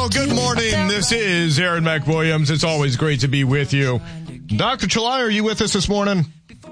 Well, good morning. This is Aaron McWilliams. It's always great to be with you. Dr. Chalaya, are you with us this morning?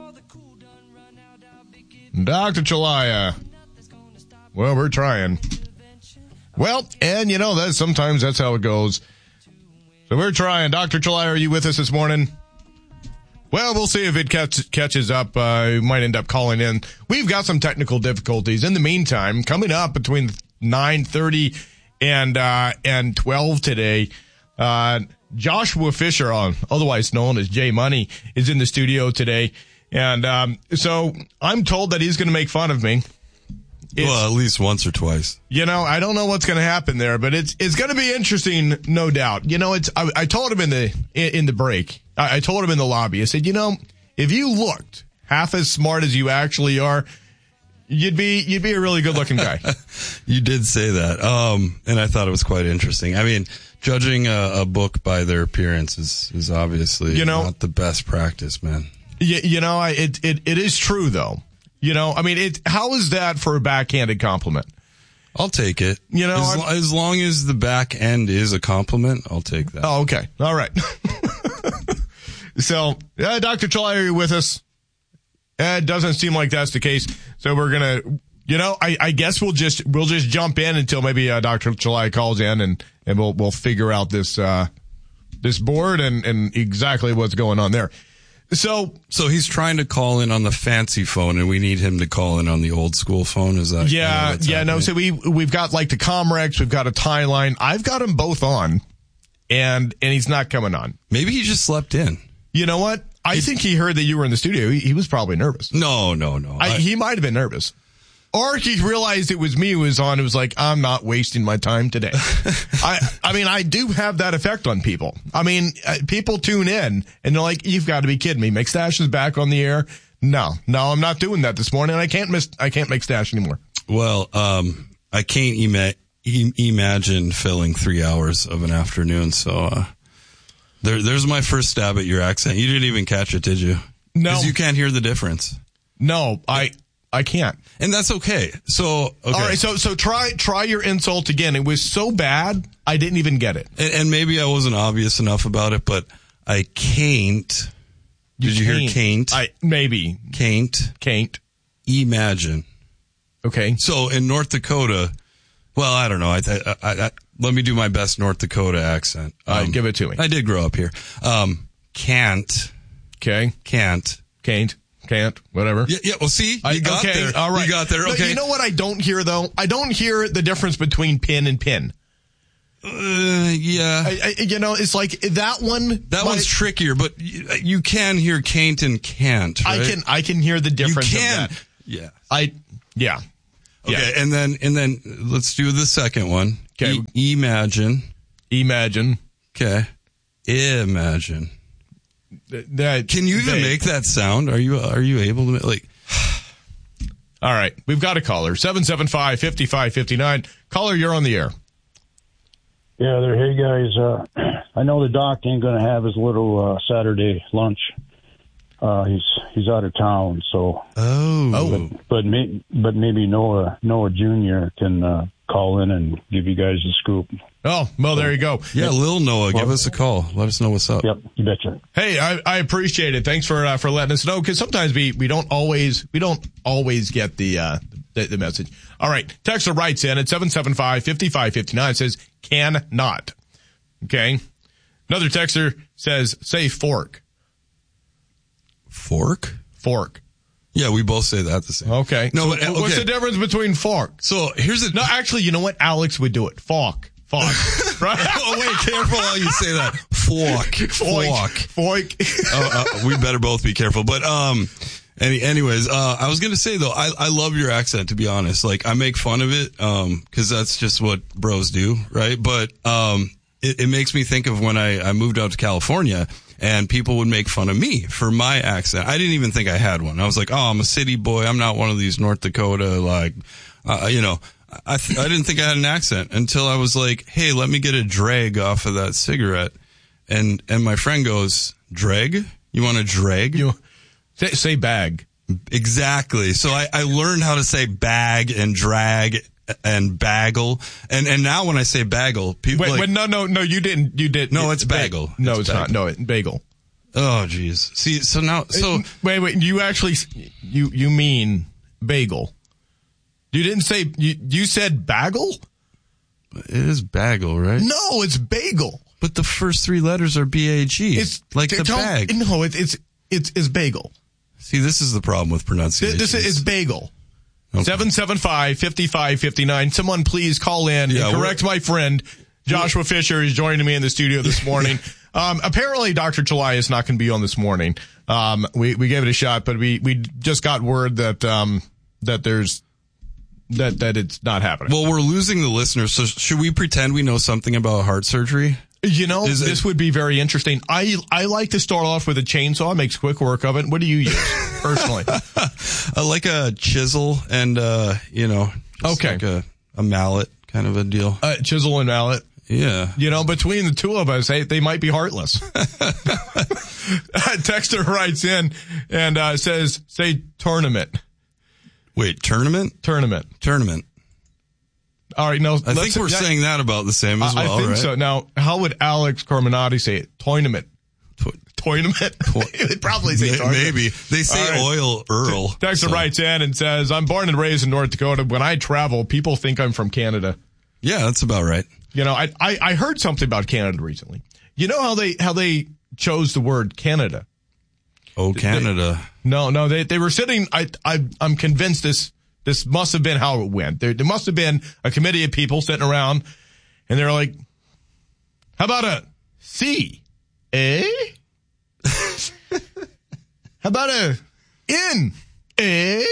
Dr. Chalaya. Well, we're trying. Well, and you know, sometimes that's how it goes. So we're trying. Dr. Chalaya, are you with us this morning? Well, we'll see if it catches up. We might end up calling in. We've got some technical difficulties. In the meantime, coming up between 9:30 and 12 today, Joshua Fisher, otherwise known as Jay Money, is in the studio today. And so I'm told that he's going to make fun of me. Well, at least once or twice. You know, I don't know what's going to happen there, but it's going to be interesting, no doubt. You know, I told him in the break, I told him in the lobby, I said, you know, if you looked half as smart as you actually are, you'd be a really good looking guy. You did say that. And I thought it was quite interesting. I mean, judging a book by their appearance is obviously not the best practice, man. You know, it is true though. You know, I mean, how is that for a backhanded compliment? I'll take it. You know, as long as the back end is a compliment, I'll take that. Oh, okay. All right. So, Dr. Chalaya, are you with us? It doesn't seem like that's the case. So we're gonna, you know, I guess we'll just jump in until maybe Dr. Chalaya calls in and we'll figure out this board and exactly what's going on there. So he's trying to call in on the fancy phone, and we need him to call in on the old school phone. Is that? Yeah. No. So we've got like the Comrex, we've got a tie line. I've got them both on, and he's not coming on. Maybe he just slept in. You know what? I think he heard that you were in the studio. He was probably nervous. No. He might have been nervous. Or he realized it was me who was on. It was like, I'm not wasting my time today. I mean, I do have that effect on people. I mean, people tune in and they're like, you've got to be kidding me. McStash is back on the air. No, I'm not doing that this morning. I can't make Stash anymore. Well, I can't imagine filling 3 hours of an afternoon. So, there's my first stab at your accent. You didn't even catch it, did you? No. Because you can't hear the difference. No, I can't. And that's okay. So, okay. All right. So try your insult again. It was so bad, I didn't even get it. And maybe I wasn't obvious enough about it, but I can't. Did you hear can't? Maybe. Can't. Imagine. Okay. So in North Dakota, well, I don't know. I let me do my best North Dakota accent. Give it to me. I did grow up here. Can't. Okay. Can't, whatever. Yeah, well, see, you got there. All right. You got there, okay. No, you know what I don't hear, though? I don't hear the difference between pin and pin. Yeah. You know, it's like that one. That one's trickier, but you can hear can't and can't, right? I can hear the difference. You can. Of that. Yeah. Yeah. Okay, and then let's do the second one. Okay. Imagine. Okay. Imagine. Can you even make that sound? Are you able to like? All right, we've got a caller 775-5559. Caller, you're on the air. Yeah, there. Hey guys, I know the doc ain't going to have his little Saturday lunch. He's out of town, so. But maybe Noah Jr. can call in and give you guys the scoop. Oh, well, there you go. Yeah, Lil Noah, give us a call. Let us know what's up. Yep, you betcha. Hey, I appreciate it. Thanks for letting us know, because sometimes we don't always get the message. All right, texter writes in at 775-5559, says cannot. Okay, another texter says say fork. Fork. Yeah, we both say that the same. Okay. No, but what's the difference between fork? So here's No, actually, you know what? Alex would do it. Fork. Right? Oh, wait, careful how you say that. Fork. We better both be careful. But, anyways, I was going to say though, I love your accent, to be honest. Like, I make fun of it, cause that's just what bros do, right? But, it makes me think of when I moved out to California and people would make fun of me for my accent. I didn't even think I had one. I was like, oh, I'm a city boy. I'm not one of these North Dakota, like, I didn't think I had an accent until I was like, hey, let me get a drag off of that cigarette. And my friend goes, drag? You want a drag? Say bag. Exactly. So I learned how to say bag and drag and bagel. And now when I say bagel, people wait, no, you didn't. No, it's bagel. No, it's not. No, bagel. Oh, geez. See, wait, you actually, you mean bagel. You didn't say, you said bagel? It is bagel, right? No, it's bagel. But the first three letters are B-A-G. It's like the bag. No, it's bagel. See, this is the problem with pronunciation. This is bagel. Okay. 775-5559. Someone please call in and correct my friend, Joshua Fisher, is joining me in the studio this morning. Apparently Dr. Chalai is not going to be on this morning. We gave it a shot, but we just got word that it's not happening. Well, we're losing the listeners, so should we pretend we know something about heart surgery? You know, this would be very interesting. I like to start off with a chainsaw, makes quick work of it. What do you use, personally? I like a chisel and, okay, like a mallet kind of a deal. Chisel and mallet. Yeah. You know, between the two of us, they might be heartless. Texter writes in and say tournament. Wait, tournament? Tournament. All right, no. I think we're saying that about the same as well, I think right? so. Now, how would Alex Carminati say it? Tournament. Tournament? They'd probably say tournament. Maybe. They say oil Earl. Texter writes in and says, I'm born and raised in North Dakota. When I travel, people think I'm from Canada. Yeah, that's about right. You know, I heard something about Canada recently. You know how they chose the word Canada? Oh, Canada. They were sitting, I'm convinced this must have been how it went. There must have been a committee of people sitting around and they're like, how about a C? Eh? How about a N? Eh?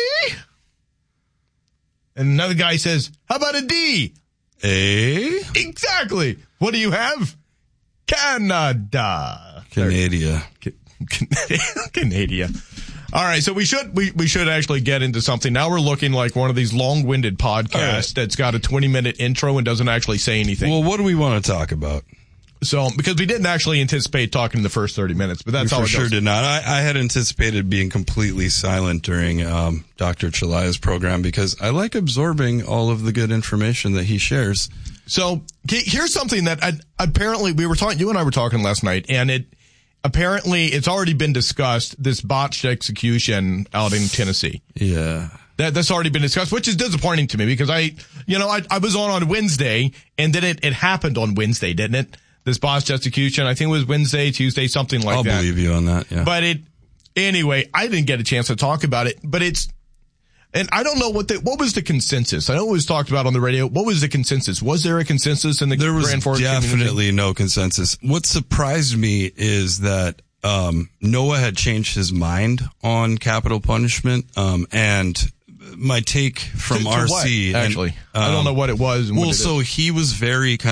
And another guy says, how about a D? Eh? Exactly. What do you have? Canada. Canada. Canada. All right, so we should actually get into something. Now we're looking like one of these long-winded podcasts that's got a 20-minute intro and doesn't actually say anything. Well, what do we want to talk about? So, because we didn't actually anticipate talking the first 30 minutes, but that's how it goes. For sure did not. I had anticipated being completely silent during Dr. Chalai's program because I like absorbing all of the good information that he shares. So, here's something that apparently you and I were talking last night, and apparently it's already been discussed, this botched execution out in Tennessee. Yeah. That's already been discussed, which is disappointing to me because I was on Wednesday and then it happened on Wednesday, didn't it? This botched execution. I think it was Wednesday, Tuesday, something like that. I'll believe you on that. Yeah. But anyway, I didn't get a chance to talk about it, but and I don't know what was the consensus. I know it was talked about on the radio. What was the consensus? Was there a consensus in the Grand Forks community? There was definitely no consensus. What surprised me is that Noah had changed his mind on capital punishment, and my take from RC what, actually, I don't know what it was. And so he was very kind